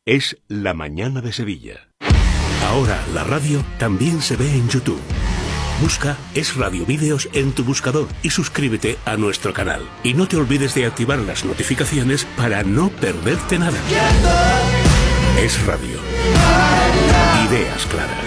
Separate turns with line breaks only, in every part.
es La Mañana de Sevilla. Ahora la radio también se ve en YouTube. Busca Es Radio Vídeos en tu buscador y suscríbete a nuestro canal. Y no te olvides de activar las notificaciones para no perderte nada. Es Radio. Ideas claras.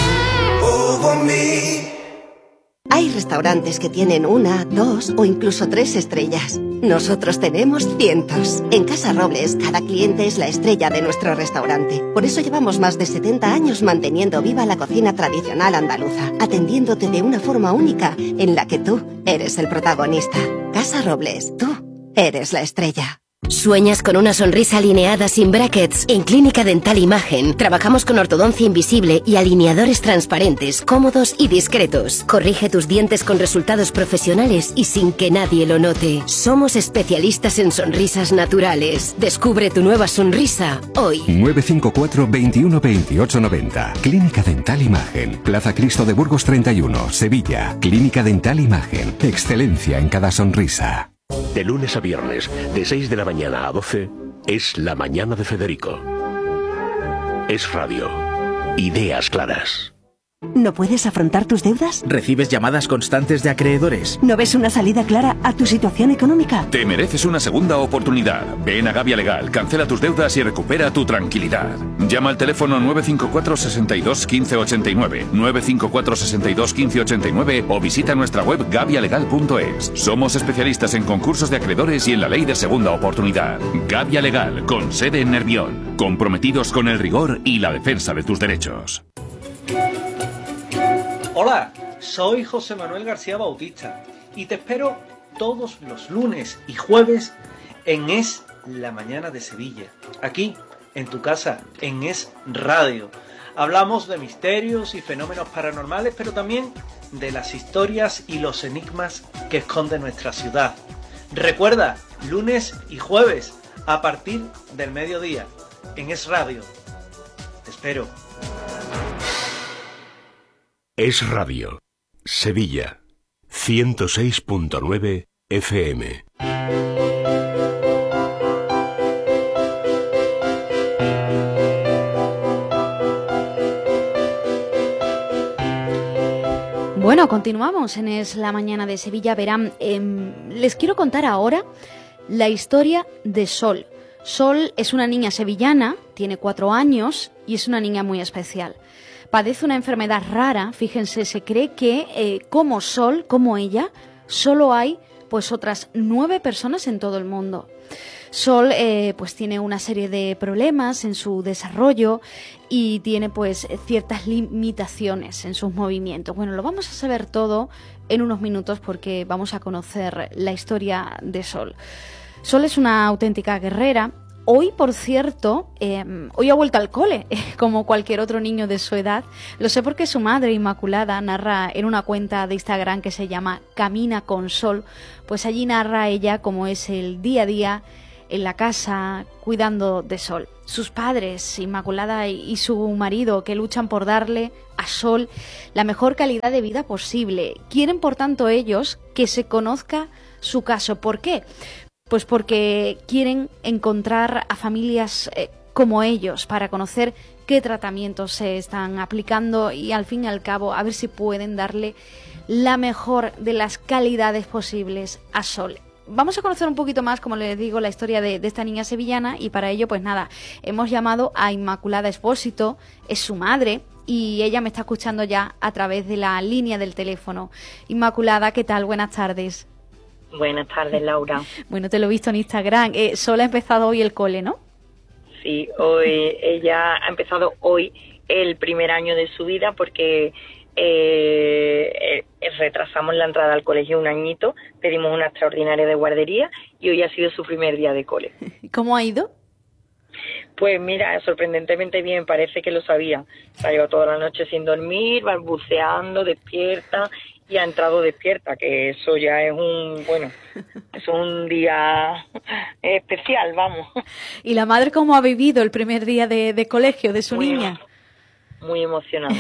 Hay restaurantes que tienen 1, 2 o incluso 3 estrellas. Nosotros tenemos cientos. En Casa Robles, cada cliente es la estrella de nuestro restaurante. Por eso llevamos más de 70 años manteniendo viva la cocina tradicional andaluza, atendiéndote de una forma única en la que tú eres el protagonista. Casa Robles, tú eres la estrella.
¿Sueñas con una sonrisa alineada sin brackets? En Clínica Dental Imagen trabajamos con ortodoncia invisible y alineadores transparentes, cómodos y discretos. Corrige tus dientes con resultados profesionales y sin que nadie lo note. Somos especialistas en sonrisas naturales. Descubre tu nueva sonrisa hoy.
954 21 28 90. Clínica Dental Imagen. Plaza Cristo de Burgos 31, Sevilla. Clínica Dental Imagen. Excelencia en cada sonrisa.
De lunes a viernes, de 6 de la mañana a 12, es La Mañana de Federico. Es Radio. Ideas claras.
¿No puedes afrontar tus deudas?
¿Recibes llamadas constantes de acreedores?
¿No ves una salida clara a tu situación económica?
Te mereces una segunda oportunidad. Ven a Gavia Legal, cancela tus deudas y recupera tu tranquilidad. Llama al teléfono 954 62 15 89, 954 62 15 89 o visita nuestra web gavialegal.es. Somos especialistas en concursos de acreedores y en la ley de segunda oportunidad. Gavia Legal, con sede en Nervión. Comprometidos con el rigor y la defensa de tus derechos.
Hola, soy José Manuel García Bautista y te espero todos los lunes y jueves en Es La Mañana de Sevilla, aquí en tu casa, en Es Radio. Hablamos de misterios y fenómenos paranormales, pero también de las historias y los enigmas que esconde nuestra ciudad. Recuerda, lunes y jueves a partir del mediodía en Es Radio. Te espero.
Es Radio. Sevilla. 106.9 FM.
Bueno, continuamos en Es la Mañana de Sevilla. Verán, les quiero contar ahora la historia de Sol. Sol es una niña sevillana, tiene 4 años y es una niña muy especial. Padece una enfermedad rara, fíjense, se cree que como Sol, como ella, solo hay pues otras 9 personas en todo el mundo. Sol pues tiene una serie de problemas en su desarrollo y tiene pues ciertas limitaciones en sus movimientos. Bueno, lo vamos a saber todo en unos minutos porque vamos a conocer la historia de Sol. Sol es una auténtica guerrera. Hoy, por cierto, hoy ha vuelto al cole, como cualquier otro niño de su edad. Lo sé porque su madre, Inmaculada, narra en una cuenta de Instagram que se llama Camina con Sol. Pues allí narra ella cómo es el día a día en la casa, cuidando de Sol. Sus padres, Inmaculada y su marido, que luchan por darle a Sol la mejor calidad de vida posible. Quieren, por tanto, ellos que se conozca su caso. ¿Por qué? Pues porque quieren encontrar a familias como ellos para conocer qué tratamientos se están aplicando y al fin y al cabo a ver si pueden darle la mejor de las calidades posibles a Sol. Vamos a conocer un poquito más, como les digo, la historia de esta niña sevillana y para ello, pues nada, hemos llamado a Inmaculada Espósito, es su madre y ella me está escuchando ya a través de la línea del teléfono. Inmaculada, ¿qué tal? Buenas tardes.
Buenas tardes, Laura.
Bueno, te lo he visto en Instagram. Sol ha empezado hoy el cole, ¿no?
Sí, hoy ella ha empezado hoy el primer año de su vida porque retrasamos la entrada al colegio un añito, pedimos una extraordinaria de guardería y hoy ha sido su primer día de cole.
¿Cómo ha ido?
Pues mira, sorprendentemente bien, parece que lo sabía. Se ha llevado toda la noche sin dormir, balbuceando, despierta y ha entrado despierta, que eso ya es es un día especial, vamos.
¿Y la madre cómo ha vivido el primer día de colegio de su niña?
muy emocionada,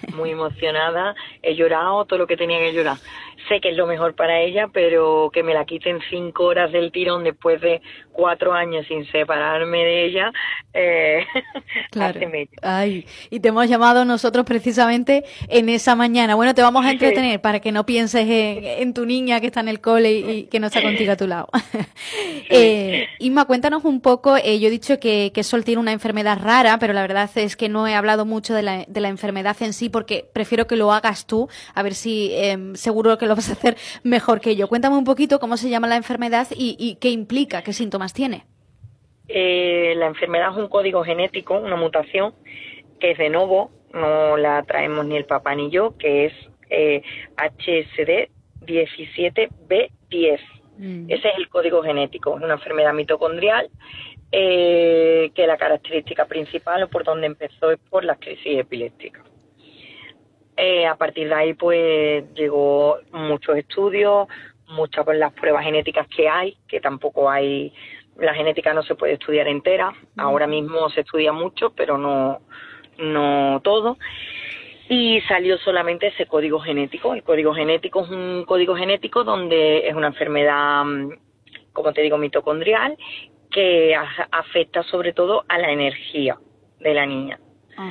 he llorado todo lo que tenía que llorar. Sé que es lo mejor para ella, pero que me la quiten 5 horas del tirón después de 4 años sin separarme de ella,
claro. Ay, y te hemos llamado nosotros precisamente en esa mañana. Bueno, te vamos a entretener para que no pienses en tu niña que está en el cole y que no está contigo a tu lado. Inma, cuéntanos un poco, yo he dicho que Sol tiene una enfermedad rara, pero la verdad es que no he hablado mucho de la enfermedad en sí porque prefiero que lo hagas tú, a ver si seguro que lo vas a hacer mejor que yo. Cuéntame un poquito cómo se llama la enfermedad y qué implica, qué síntomas tiene.
La enfermedad es un código genético, una mutación que es de novo, no la traemos ni el papá ni yo, que es HSD 17B10. Ese es el código genético, es una enfermedad mitocondrial que la característica principal o por donde empezó es por las crisis epilépticas. A partir de ahí pues llegó muchos estudios, muchas pues, las pruebas genéticas que hay, que tampoco hay, la genética no se puede estudiar entera, ahora mismo se estudia mucho pero no todo, y salió solamente ese código genético. El código genético es un código genético donde es una enfermedad, como te digo, mitocondrial, que afecta sobre todo a la energía de la niña.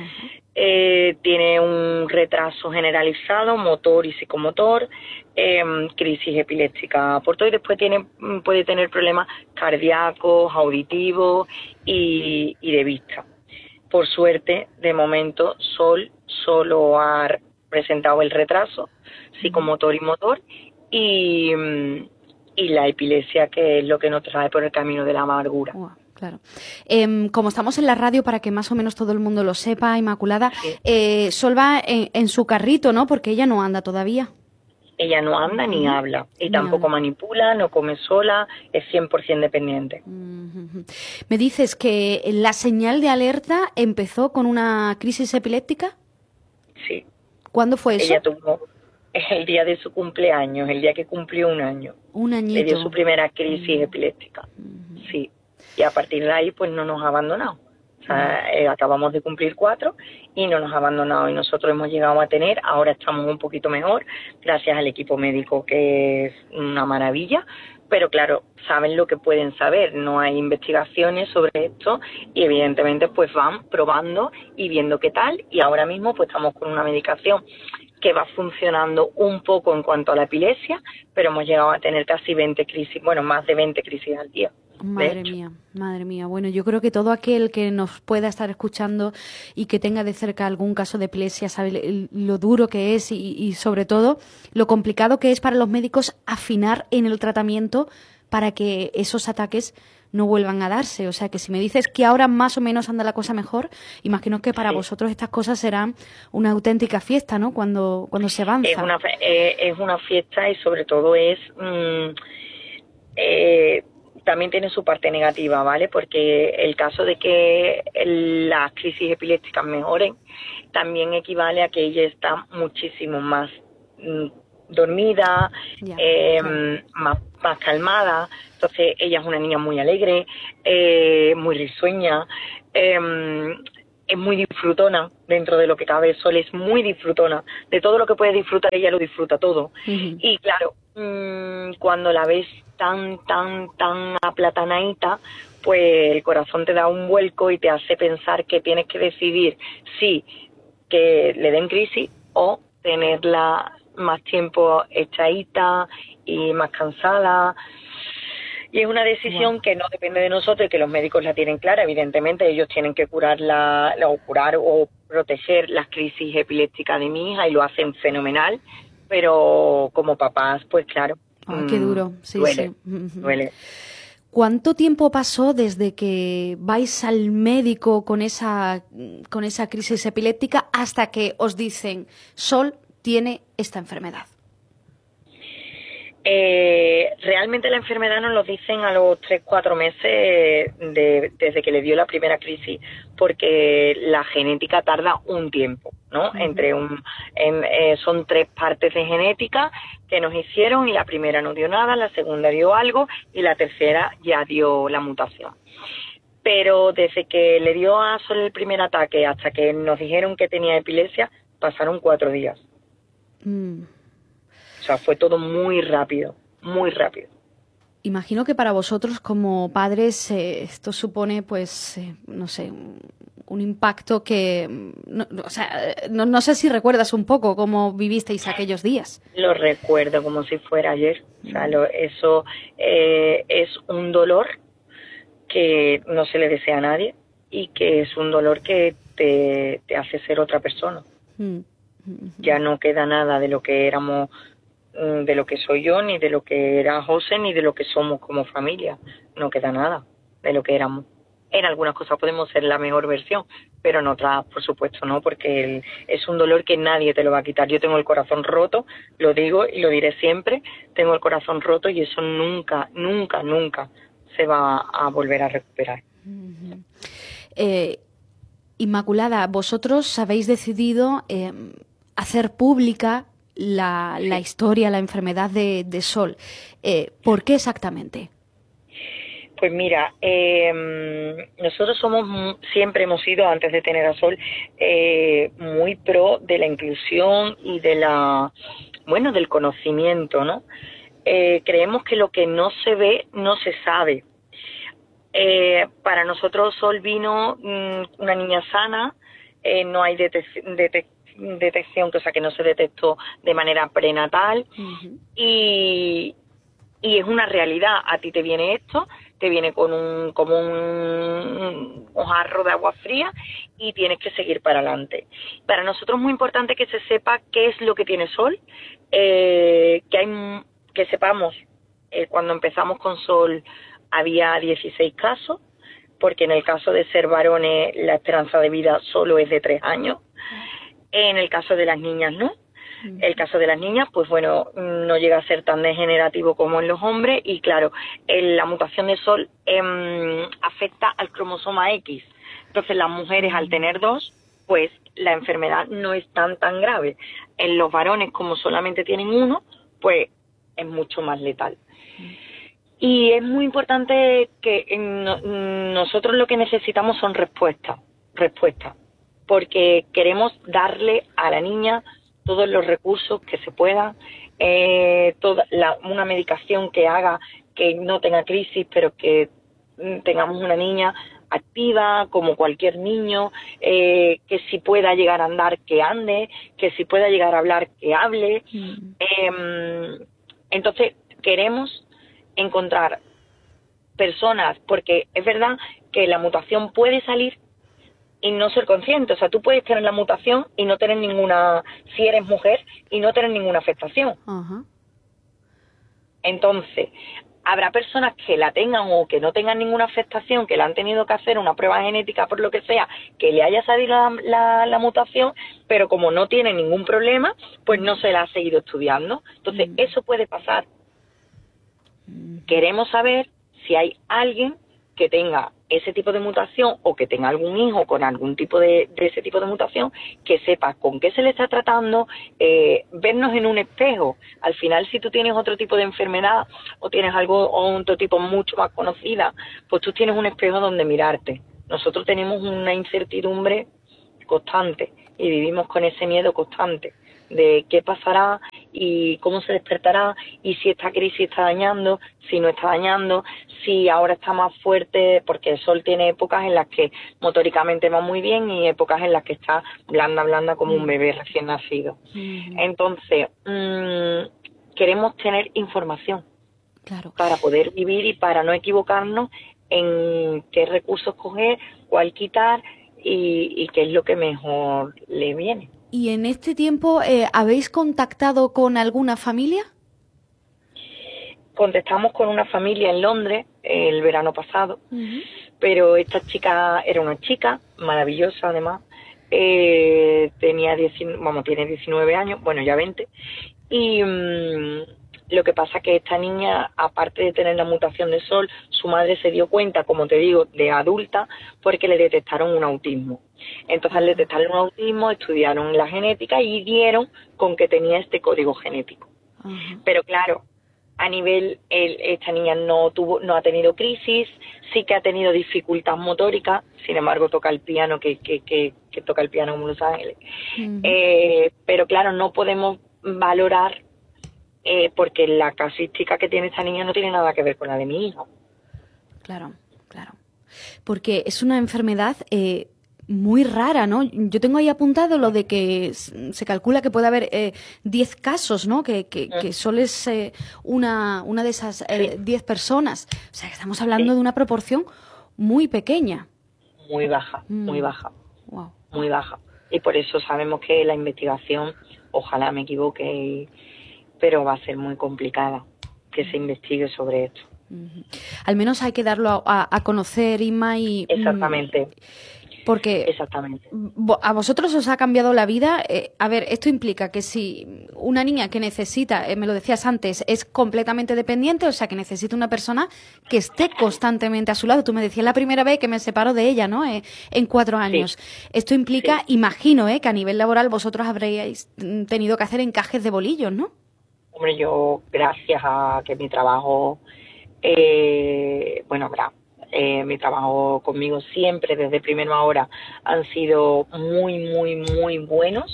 Tiene un retraso generalizado, motor y psicomotor, crisis epiléptica por todo, y después puede tener problemas cardíacos, auditivos y de vista. Por suerte, de momento, Sol solo ha presentado el retraso psicomotor y motor y la epilepsia, que es lo que nos trae por el camino de la amargura.
Claro. Como estamos en la radio, para que más o menos todo el mundo lo sepa, Inmaculada, Sol va en su carrito, ¿no? Porque ella no anda todavía.
Ella no anda ni habla, y tampoco manipula, no come sola, es 100% dependiente.
¿Me dices que la señal de alerta empezó con una crisis epiléptica?
Sí.
¿Cuándo fue eso?
Ella tuvo el día de su cumpleaños, el día que cumplió 1 año.
Un añito.
Le dio su primera crisis epiléptica, sí. Y a partir de ahí, pues no nos ha abandonado. O sea, acabamos de cumplir 4 y no nos ha abandonado. Y nosotros hemos llegado a tener, ahora estamos un poquito mejor, gracias al equipo médico, que es una maravilla. Pero claro, saben lo que pueden saber. No hay investigaciones sobre esto y evidentemente pues van probando y viendo qué tal. Y ahora mismo pues estamos con una medicación que va funcionando un poco en cuanto a la epilepsia, pero hemos llegado a tener casi 20 crisis, bueno, más de 20 crisis al día.
Madre mía. Bueno, yo creo que todo aquel que nos pueda estar escuchando y que tenga de cerca algún caso de epilepsia sabe lo duro que es y sobre todo lo complicado que es para los médicos afinar en el tratamiento para que esos ataques no vuelvan a darse. O sea, que si me dices que ahora más o menos anda la cosa mejor, imagino que para vosotros estas cosas serán una auténtica fiesta, ¿no? Cuando se avanza.
Es una fiesta y sobre todo también tiene su parte negativa, ¿vale? Porque el caso de que las crisis epilépticas mejoren también equivale a que ella está muchísimo más dormida, más calmada. Entonces ella es una niña muy alegre, muy risueña, es muy disfrutona dentro de lo que cabe. Sol es muy disfrutona, de todo lo que puede disfrutar ella lo disfruta todo. Y claro, cuando la ves tan aplatanadita, pues el corazón te da un vuelco y te hace pensar que tienes que decidir si que le den crisis o tenerla más tiempo echadita y más cansada. Y es una decisión que no depende de nosotros y que los médicos la tienen clara. Evidentemente ellos tienen que curar o proteger las crisis epilépticas de mi hija y lo hacen fenomenal, pero como papás, pues claro.
Qué duro, sí,
duele,
sí.
Duele.
¿Cuánto tiempo pasó desde que vais al médico con esa crisis epiléptica hasta que os dicen Sol tiene esta enfermedad?
Realmente la enfermedad nos lo dicen a los 3-4 meses desde que le dio la primera crisis, porque la genética tarda un tiempo, ¿no? Son 3 partes de genética que nos hicieron y la primera no dio nada, la segunda dio algo y la tercera ya dio la mutación. Pero desde que le dio a Sol el primer ataque hasta que nos dijeron que tenía epilepsia, pasaron 4 días. O sea, fue todo muy rápido, muy rápido.
Imagino que para vosotros como padres esto supone, pues, no sé, un impacto que... No sé si recuerdas un poco cómo vivisteis aquellos días.
Lo recuerdo como si fuera ayer. O sea, eso es un dolor que no se le desea a nadie y que es un dolor que te hace ser otra persona. Ya no queda nada de lo que éramos, de lo que soy yo, ni de lo que era José, ni de lo que somos como familia. No queda nada de lo que éramos. En algunas cosas podemos ser la mejor versión, pero en otras, por supuesto, no, porque es un dolor que nadie te lo va a quitar. Yo tengo el corazón roto, lo digo y lo diré siempre, tengo el corazón roto y eso nunca, nunca, nunca se va a volver a recuperar.
Inmaculada, vosotros habéis decidido hacer pública la historia, la enfermedad de Sol. ¿Por qué exactamente?
Pues mira, nosotros siempre hemos sido, antes de tener a Sol, muy pro de la inclusión y del conocimiento, ¿no? Creemos que lo que no se ve, no se sabe. Para nosotros Sol vino una niña sana, no hay detección, o sea que no se detectó de manera prenatal, y es una realidad. A ti te viene esto, te viene como un jarro de agua fría y tienes que seguir para adelante. Para nosotros es muy importante que se sepa qué es lo que tiene Sol, que sepamos, cuando empezamos con Sol había 16 casos, porque en el caso de ser varones la esperanza de vida solo es de 3 años, en el caso de las niñas no. El caso de las niñas, pues bueno, no llega a ser tan degenerativo como en los hombres y claro, la mutación de Sol afecta al cromosoma X. Entonces las mujeres al tener 2, pues la enfermedad no es tan grave. En los varones, como solamente tienen 1, pues es mucho más letal. Y es muy importante que nosotros lo que necesitamos son respuestas, porque queremos darle a la niña todos los recursos que se puedan, una medicación que haga que no tenga crisis, pero que tengamos una niña activa como cualquier niño, que si pueda llegar a andar, que ande, que si pueda llegar a hablar, que hable. Entonces queremos encontrar personas, porque es verdad que la mutación puede salir y no ser consciente. O sea, tú puedes tener la mutación y no tener ninguna, si eres mujer, y no tener ninguna afectación. Entonces, habrá personas que la tengan o que no tengan ninguna afectación, que le han tenido que hacer una prueba genética por lo que sea, que le haya salido la mutación, pero como no tiene ningún problema, pues no se la ha seguido estudiando. Entonces, eso puede pasar. Queremos saber si hay alguien que tenga ese tipo de mutación o que tenga algún hijo con algún tipo de ese tipo de mutación, que sepa con qué se le está tratando, vernos en un espejo. Al final, si tú tienes otro tipo de enfermedad o tienes algo o otro tipo mucho más conocida, pues tú tienes un espejo donde mirarte. Nosotros tenemos una incertidumbre constante y vivimos con ese miedo constante de qué pasará y cómo se despertará y si esta crisis está dañando, si no está dañando, si ahora está más fuerte, porque el Sol tiene épocas en las que motóricamente va muy bien y épocas en las que está blanda como un bebé recién nacido. Entonces, queremos tener información para poder vivir y para no equivocarnos en qué recursos coger, cuál quitar y qué es lo que mejor le viene.
¿Y en este tiempo habéis contactado con alguna familia?
Contactamos con una familia en Londres el verano pasado, pero esta chica era una chica maravillosa además, tiene 19 años, bueno ya 20, y lo que pasa que esta niña, aparte de tener la mutación de Sol, su madre se dio cuenta, como te digo, de adulta, porque le detectaron un autismo. Entonces al detectarle un autismo, estudiaron la genética y dieron con que tenía este código genético. Pero claro, A nivel, esta niña no ha tenido crisis, sí que ha tenido dificultad motórica, sin embargo toca el piano, que toca el piano como Los Ángeles. Pero claro, no podemos valorar porque la casística que tiene esta niña no tiene nada que ver con la de mi hija.
Claro. Porque es una enfermedad muy rara, ¿no? Yo tengo ahí apuntado lo de que se calcula que puede haber 10 casos, ¿no? Que solo es una de esas 10 personas. O sea, que estamos hablando de una proporción muy pequeña.
Muy baja, muy baja.
Wow.
Muy baja. Y por eso sabemos que la investigación, ojalá me equivoque, pero va a ser muy complicada que se investigue sobre esto.
Al menos hay que darlo a conocer, Inma, y...
Exactamente.
Porque
exactamente.
A vosotros os ha cambiado la vida. A ver, esto implica que si una niña que necesita, me lo decías antes, es completamente dependiente, o sea, que necesita una persona que esté constantemente a su lado. Tú me decías la primera vez que me separo de ella, ¿no? En 4 años. Sí. Esto implica, imagino, que a nivel laboral vosotros habréis tenido que hacer encajes de bolillos, ¿no?
Hombre, yo, gracias a que mi trabajo... mi trabajo conmigo siempre desde primera hora han sido muy, muy, muy buenos.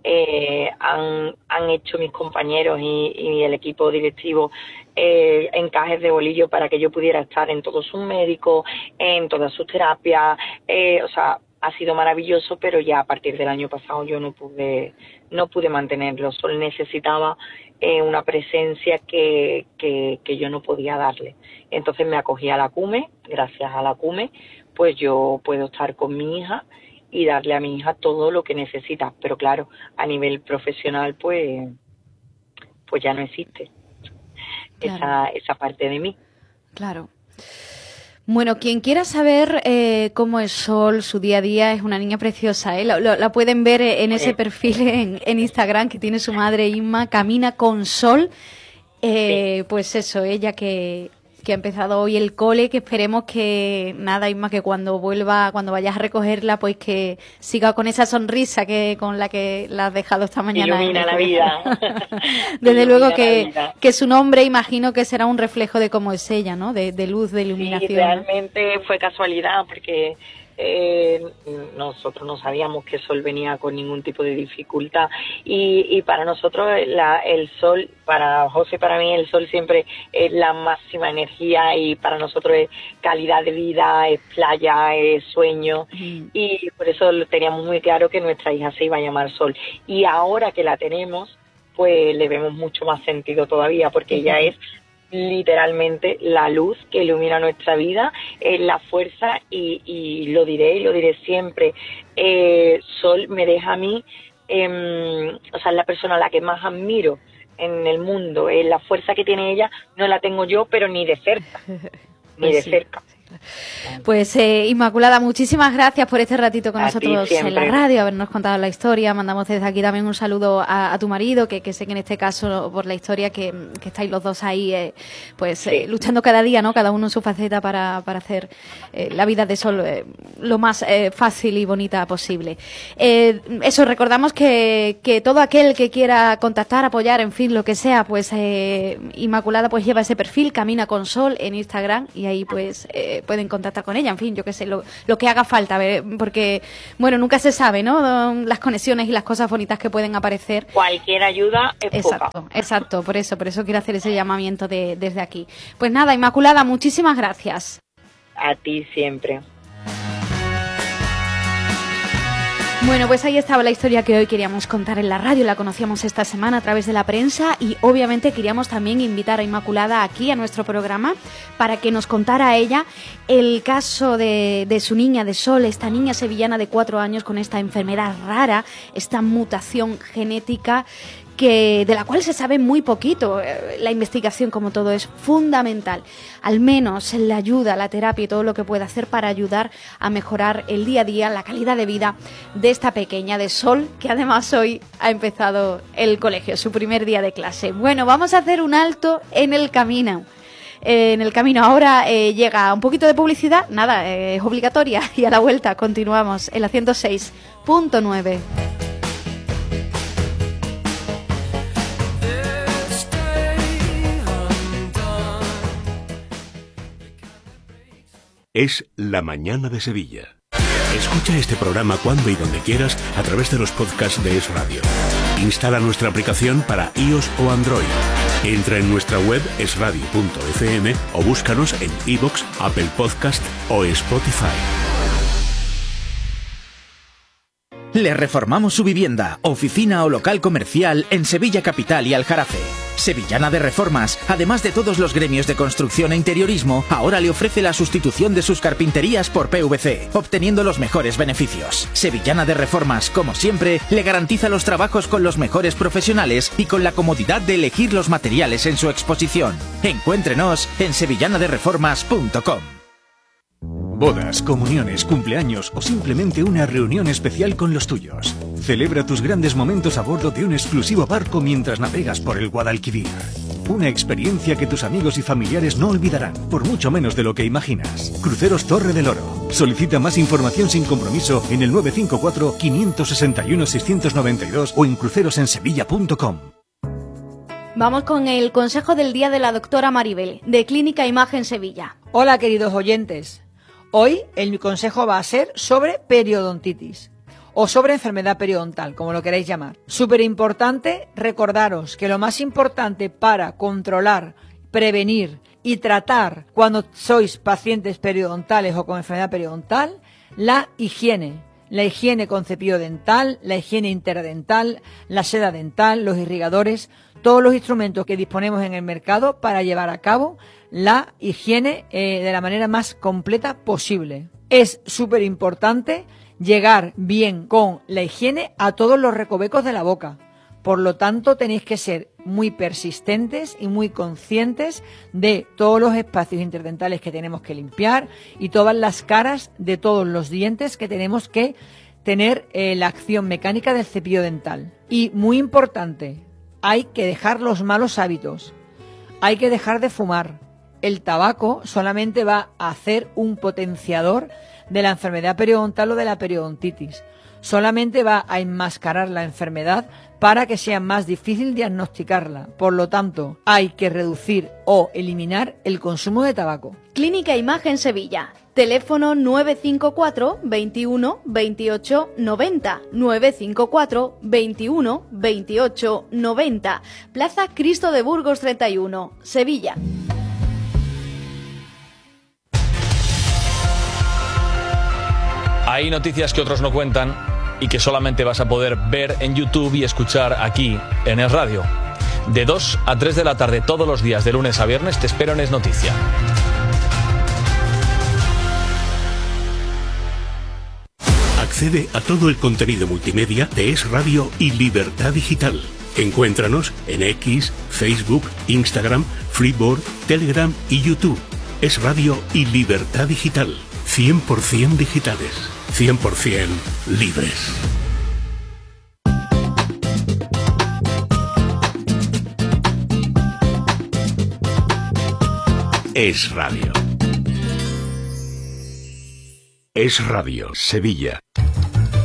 Han hecho mis compañeros y el equipo directivo encajes de bolillo para que yo pudiera estar en todos sus médicos, en todas sus terapias. O sea, ha sido maravilloso, pero ya a partir del año pasado yo no pude mantenerlo. Solo necesitaba una presencia que yo no podía darle. Entonces me acogí a la CUME. Gracias a la CUME, pues yo puedo estar con mi hija y darle a mi hija todo lo que necesita. Pero claro, a nivel profesional, pues ya no existe esa parte de mí.
Claro. Bueno, quien quiera saber cómo es Sol, su día a día, es una niña preciosa, ¿eh? La pueden ver en ese perfil en Instagram que tiene su madre, Inma, Camina con Sol. Pues eso, ella que ha empezado hoy el cole, que esperemos que, nada, Inma, que cuando vayas a recogerla, pues que siga con esa sonrisa con la que la has dejado esta mañana.
Ilumina la vida.
Desde luego que su nombre, imagino que será un reflejo de cómo es ella, ¿no? De luz, de iluminación.
Sí, realmente fue casualidad, porque nosotros no sabíamos que Sol venía con ningún tipo de dificultad y para nosotros el Sol, para José y para mí, el Sol siempre es la máxima energía y para nosotros es calidad de vida, es playa, es sueño. Y por eso teníamos muy claro que nuestra hija se iba a llamar Sol, y ahora que la tenemos, pues le vemos mucho más sentido todavía, porque ella es literalmente la luz que ilumina nuestra vida, es la fuerza, y lo diré siempre. Sol me deja a mí, es la persona a la que más admiro en el mundo. La fuerza que tiene ella no la tengo yo, pero ni de cerca, cerca.
Pues Inmaculada, muchísimas gracias por este ratito con nosotros en la radio, habernos contado la historia. Mandamos desde aquí también un saludo a tu marido, que sé que en este caso, por la historia, que estáis los dos ahí luchando cada día, ¿no? Cada uno en su faceta para hacer la vida de Sol lo más fácil y bonita posible. Eso, recordamos que todo aquel que quiera contactar, apoyar, en fin, lo que sea, pues Inmaculada pues lleva ese perfil, Camina con Sol, en Instagram, y ahí pues pueden contactar con ella, en fin, yo qué sé, lo que haga falta, porque, bueno, nunca se sabe, ¿no? Las conexiones y las cosas bonitas que pueden aparecer.
Cualquier ayuda es poca.
Exacto, por eso quiero hacer ese llamamiento desde aquí. Pues nada, Inmaculada, muchísimas gracias.
A ti siempre.
Bueno, pues ahí estaba la historia que hoy queríamos contar en la radio. La conocíamos esta semana a través de la prensa y obviamente queríamos también invitar a Inmaculada aquí a nuestro programa para que nos contara ella el caso de su niña, de Sol, esta niña sevillana de 4 años con esta enfermedad rara, esta mutación genética de la cual se sabe muy poquito. La investigación, como todo, es fundamental. Al menos la ayuda, la terapia y todo lo que pueda hacer para ayudar a mejorar el día a día, la calidad de vida de esta pequeña, de Sol, que además hoy ha empezado el colegio, su primer día de clase. Bueno, vamos a hacer un alto en el camino. Ahora llega un poquito de publicidad, nada, es obligatoria, y a la vuelta continuamos en la 106.9.
es La Mañana de Sevilla. Escucha este programa cuando y donde quieras a través de los podcasts de Es Radio. Instala nuestra aplicación para iOS o Android. Entra en nuestra web esradio.fm o búscanos en iVoox, Apple Podcast o Spotify.
Le reformamos su vivienda, oficina o local comercial en Sevilla Capital y Aljarafe. Sevillana de Reformas, además de todos los gremios de construcción e interiorismo, ahora le ofrece la sustitución de sus carpinterías por PVC, obteniendo los mejores beneficios. Sevillana de Reformas, como siempre, le garantiza los trabajos con los mejores profesionales y con la comodidad de elegir los materiales en su exposición. Encuéntrenos en sevillanadereformas.com.
Bodas, comuniones, cumpleaños o simplemente una reunión especial con los tuyos. Celebra tus grandes momentos a bordo de un exclusivo barco mientras navegas por el Guadalquivir. Una experiencia que tus amigos y familiares no olvidarán, por mucho menos de lo que imaginas. Cruceros Torre del Oro. Solicita más información sin compromiso en el 954-561-692 o en crucerosensevilla.com.
Vamos con el consejo del día de la doctora Maribel, de Clínica Imagen Sevilla.
Hola, queridos oyentes. Hoy mi consejo va a ser sobre periodontitis o sobre enfermedad periodontal, como lo queráis llamar. Súper importante recordaros que lo más importante para controlar, prevenir y tratar cuando sois pacientes periodontales o con enfermedad periodontal, la higiene. La higiene con cepillo dental, la higiene interdental, la seda dental, los irrigadores, todos los instrumentos que disponemos en el mercado para llevar a cabo la higiene de la manera más completa posible. Es súper importante llegar bien con la higiene a todos los recovecos de la boca. Por lo tanto, tenéis que ser muy persistentes y muy conscientes de todos los espacios interdentales que tenemos que limpiar y todas las caras de todos los dientes que tenemos que tener la acción mecánica del cepillo dental. Y muy importante, hay que dejar los malos hábitos, hay que dejar de fumar. El tabaco solamente va a hacer un potenciador de la enfermedad periodontal o de la periodontitis. Solamente va a enmascarar la enfermedad para que sea más difícil diagnosticarla. Por lo tanto, hay que reducir o eliminar el consumo de tabaco.
Clínica Imagen Sevilla. Teléfono 954 21 28 90. 954 21 28 90. Plaza Cristo de Burgos 31, Sevilla.
Hay noticias que otros no cuentan y que solamente vas a poder ver en YouTube y escuchar aquí en Es Radio. De 2 a 3 de la tarde todos los días, de lunes a viernes, te espero en Es Noticia.
Accede a todo el contenido multimedia de Es Radio y Libertad Digital. Encuéntranos en X, Facebook, Instagram, Freeboard, Telegram y YouTube. Es Radio y Libertad Digital. 100% digitales. 100% libres. Es Radio. Es Radio, Sevilla.